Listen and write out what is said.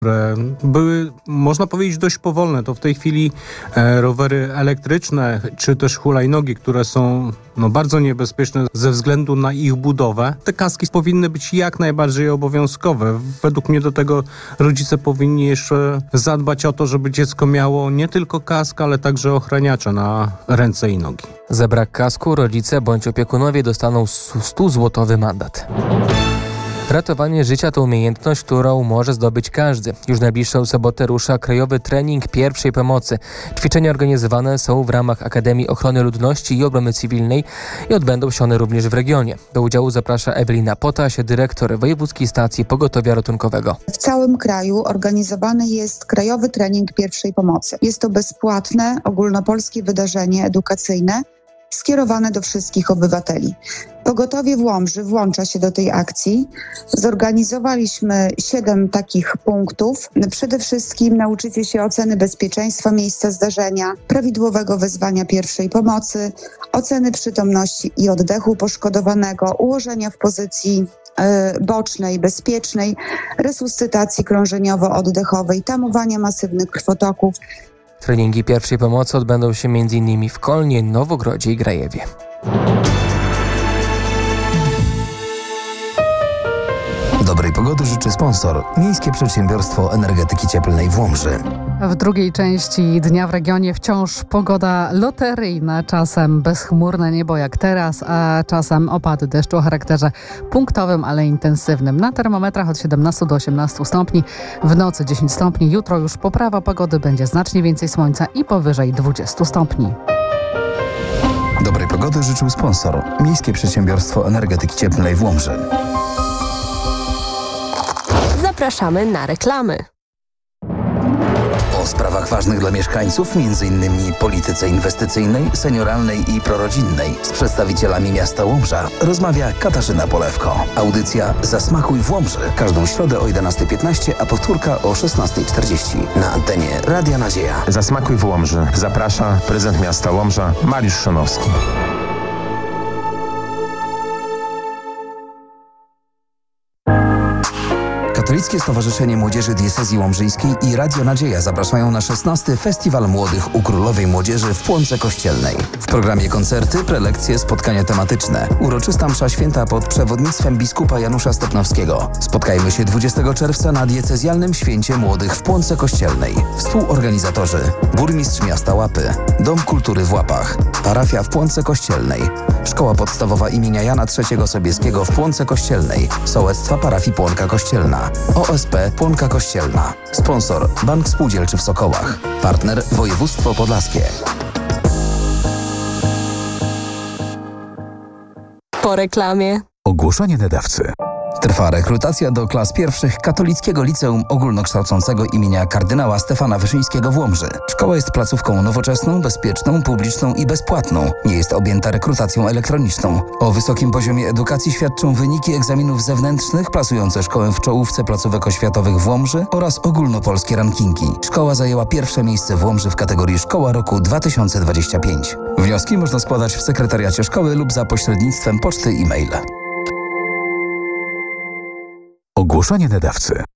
które były, można powiedzieć, dość powolne. To w tej chwili rowery elektryczne, czy też hulajnogi, które są bardzo niebezpieczne ze względu na ich budowę. Te kaski powinny być jak najbardziej obowiązkowe. Według mnie do tego rodzice powinni jeszcze zadbać o to, żeby dziecko miało nie tylko kask, ale także ochraniacze na ręce i nogi. Za brak kasku rodzice bądź opiekunowie dostaną 100-złotowy mandat. Ratowanie życia to umiejętność, którą może zdobyć każdy. Już w najbliższą sobotę rusza krajowy trening pierwszej pomocy. Ćwiczenia organizowane są w ramach Akademii Ochrony Ludności i Obrony Cywilnej i odbędą się one również w regionie. Do udziału zaprasza Ewelina Potaś, dyrektor Wojewódzkiej Stacji Pogotowia Ratunkowego. W całym kraju organizowany jest krajowy trening pierwszej pomocy. Jest to bezpłatne, ogólnopolskie wydarzenie edukacyjne skierowane do wszystkich obywateli. Pogotowie w Łomży włącza się do tej akcji. Zorganizowaliśmy 7 takich punktów. Przede wszystkim nauczycie się oceny bezpieczeństwa miejsca zdarzenia, prawidłowego wezwania pierwszej pomocy, oceny przytomności i oddechu poszkodowanego, ułożenia w pozycji bocznej, bezpiecznej, resuscytacji krążeniowo-oddechowej, tamowania masywnych krwotoków. Treningi pierwszej pomocy odbędą się m.in. w Kolnie, Nowogrodzie i Grajewie. Dobrej pogody życzy sponsor Miejskie Przedsiębiorstwo Energetyki Cieplnej w Łomży. W drugiej części dnia w regionie wciąż pogoda loteryjna, czasem bezchmurne niebo jak teraz, a czasem opady deszczu o charakterze punktowym, ale intensywnym. Na termometrach od 17 do 18 stopni, w nocy 10 stopni, jutro już poprawa pogody, będzie znacznie więcej słońca i powyżej 20 stopni. Dobrej pogody życzył sponsor Miejskie Przedsiębiorstwo Energetyki Cieplnej w Łomży. Zapraszamy na reklamy. O sprawach ważnych dla mieszkańców, m.in. polityce inwestycyjnej, senioralnej i prorodzinnej, z przedstawicielami miasta Łomża rozmawia Katarzyna Polewko. Audycja Zasmakuj w Łomży. Każdą środę o 11:15, a powtórka o 16:40 na antenie Radia Nadzieja. Zasmakuj w Łomży. Zaprasza prezydent miasta Łomża Mariusz Szonowski. Katolickie Stowarzyszenie Młodzieży Diecezji Łomżyńskiej i Radio Nadzieja zapraszają na 16. Festiwal Młodych u Królowej Młodzieży w Płonce Kościelnej. W programie koncerty, prelekcje, spotkania tematyczne. Uroczysta msza święta pod przewodnictwem biskupa Janusza Stepnowskiego. Spotkajmy się 20 czerwca na diecezjalnym święcie młodych w Płonce Kościelnej. Współorganizatorzy: burmistrz miasta Łapy, Dom Kultury w Łapach, parafia w Płonce Kościelnej, Szkoła Podstawowa imienia Jana III Sobieskiego w Płonce Kościelnej, sołectwa parafii Płonka Kościelna, OSP Płonka Kościelna. Sponsor Bank Spółdzielczy w Sokołach. Partner Województwo Podlaskie. Po reklamie. Ogłoszenie nadawcy. Trwa rekrutacja do klas pierwszych Katolickiego Liceum Ogólnokształcącego imienia kardynała Stefana Wyszyńskiego w Łomży. Szkoła jest placówką nowoczesną, bezpieczną, publiczną i bezpłatną. Nie jest objęta rekrutacją elektroniczną. O wysokim poziomie edukacji świadczą wyniki egzaminów zewnętrznych plasujące szkołę w czołówce placówek oświatowych w Łomży oraz ogólnopolskie rankingi. Szkoła zajęła pierwsze miejsce w Łomży w kategorii Szkoła Roku 2025. Wnioski można składać w sekretariacie szkoły lub za pośrednictwem poczty e-mail. Ogłoszenie nadawcy.